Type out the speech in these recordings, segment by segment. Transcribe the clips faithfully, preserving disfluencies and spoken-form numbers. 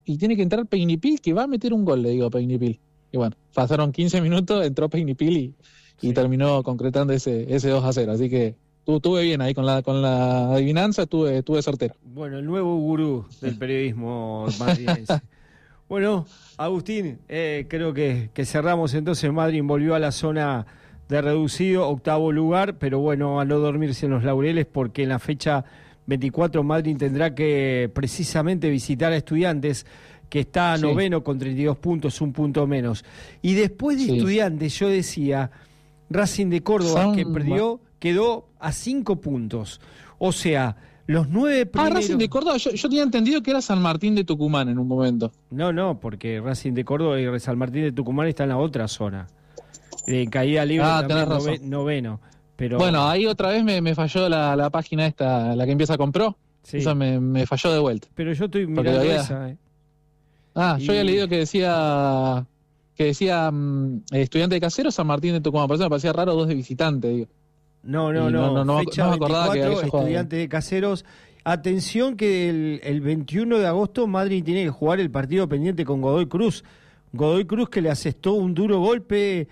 y tiene que entrar Pegnipil, que va a meter un gol, le digo a Pegnipil. Y bueno, pasaron quince minutos, entró Pegnipil y, y sí. terminó concretando ese, ese dos a cero. Así que tu, tuve bien ahí con la con la adivinanza, tuve, tuve certero. Bueno, el nuevo gurú del periodismo madrilense. Bueno, Agustín, eh, creo que, que cerramos entonces. Madrid volvió a la zona de reducido, octavo lugar, pero bueno, a no dormirse en los laureles, porque en la fecha veinticuatro Madrid tendrá que precisamente visitar a Estudiantes, que está sí. noveno con treinta y dos puntos, un punto menos. Y después de sí. Estudiantes, yo decía, Racing de Córdoba, San... que perdió, quedó a cinco puntos. O sea, los nueve primeros... Ah, Racing de Córdoba, yo, yo tenía entendido que era San Martín de Tucumán en un momento. No, no, porque Racing de Córdoba y San Martín de Tucumán están en la otra zona. De caída libre ah, también nove, noveno. Pero... Bueno, ahí otra vez me, me falló la, la página esta, la que empieza con Pro. Sí. Esa me, me falló de vuelta. Pero yo estoy mirando había... esa, eh. Ah, y... yo había leído que decía que decía um, Estudiante de Caseros, San Martín de Tucumán. Por eso me parecía raro dos de visitante, digo. No, no, no, no, no, fecha no me acordaba veinticuatro, que Estudiante de Caseros. Atención que el, el veintiuno de agosto Madrid tiene que jugar el partido pendiente con Godoy Cruz. Godoy Cruz que le asestó un duro golpe,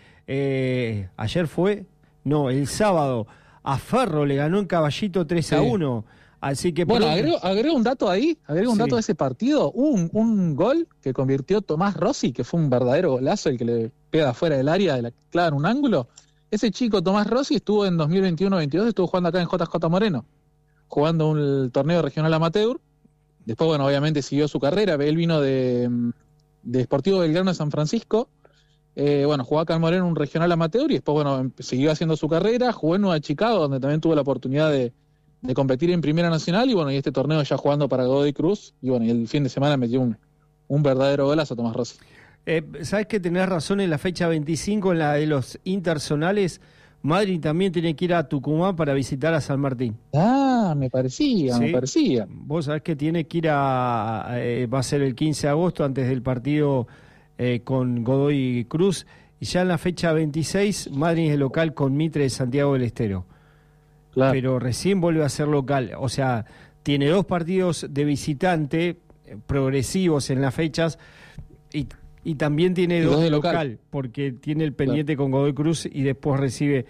eh, ayer fue, no, el sábado, a Ferro le ganó en Caballito tres a uno. Sí. Así que bueno, pronto... agrego, agrego un dato ahí, agrego un sí. dato de ese partido. Hubo un, un gol que convirtió Tomás Rossi, que fue un verdadero golazo, el que le pega afuera del área, de la clava en un ángulo. Ese chico Tomás Rossi estuvo en dos mil veintiuno veintidós, estuvo jugando acá en J J Moreno, jugando un torneo regional amateur. Después, bueno, obviamente siguió su carrera. Él vino de, de Sportivo Belgrano de San Francisco. Eh, bueno, jugó acá en Moreno un regional amateur y después, bueno, siguió haciendo su carrera. Jugó en Nueva Chicago, donde también tuvo la oportunidad de, de competir en Primera Nacional. Y bueno, y este torneo ya jugando para Godoy Cruz. Y bueno, y el fin de semana metió un, un verdadero golazo a Tomás Rossi. Eh, ¿Sabes que tenés razón en la fecha veinticinco, en la de los interzonales? Madrid también tiene que ir a Tucumán para visitar a San Martín. Ah, me parecía, ¿sí? me parecía. Vos sabés que tiene que ir a... Eh, va a ser el quince de agosto, antes del partido eh, con Godoy Cruz. Y ya en la fecha veintiséis, Madrid es local con Mitre de Santiago del Estero. Claro. Pero recién vuelve a ser local. O sea, tiene dos partidos de visitante eh, progresivos en las fechas y... Y también tiene dos de local, local, porque tiene el pendiente claro. con Godoy Cruz y después recibe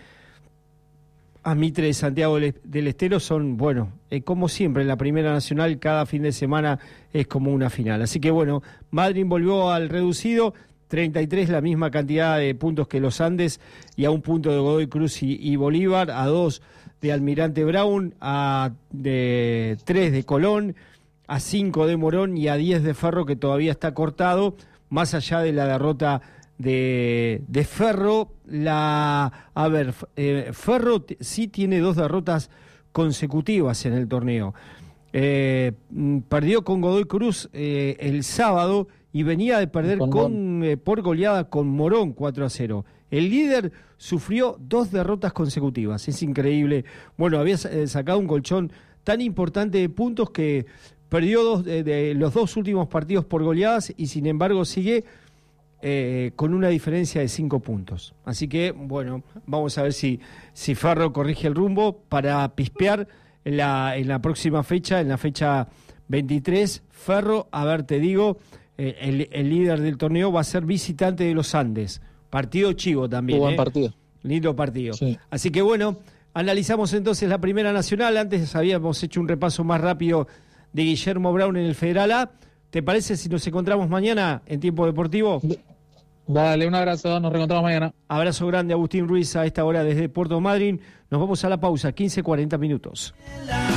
a Mitre de Santiago del Estero. Son, bueno, eh, como siempre, en la Primera Nacional, cada fin de semana es como una final. Así que, bueno, Madrid volvió al reducido, treinta y tres, la misma cantidad de puntos que los Andes, y a un punto de Godoy Cruz y, y Bolívar, a dos de Almirante Brown, a de tres de Colón, a cinco de Morón y a diez de Ferro, que todavía está cortado. Más allá de la derrota de, de Ferro, la a ver, eh, Ferro t- sí tiene dos derrotas consecutivas en el torneo. Eh, perdió con Godoy Cruz eh, el sábado y venía de perder con, con eh, por goleada con Morón cuatro a cero. El líder sufrió dos derrotas consecutivas, es increíble. Bueno, había eh, sacado un colchón tan importante de puntos que perdió dos de, de los dos últimos partidos por goleadas y sin embargo sigue eh, con una diferencia de cinco puntos. Así que, bueno, vamos a ver si, si Ferro corrige el rumbo para pispear en la, en la próxima fecha, en la fecha veintitrés. Ferro, a ver, te digo, eh, el, el líder del torneo va a ser visitante de los Andes. Partido chivo también. Buen eh. partido. Lindo partido. Sí. Así que, bueno, analizamos entonces la Primera Nacional. Antes habíamos hecho un repaso más rápido de Guillermo Brown en el Federal A. ¿Te parece si nos encontramos mañana en Tiempo Deportivo? Dale, un abrazo, nos reencontramos mañana. Abrazo grande, Agustín Ruiz, a esta hora desde Puerto Madryn. Nos vamos a la pausa, quince cuarenta minutos.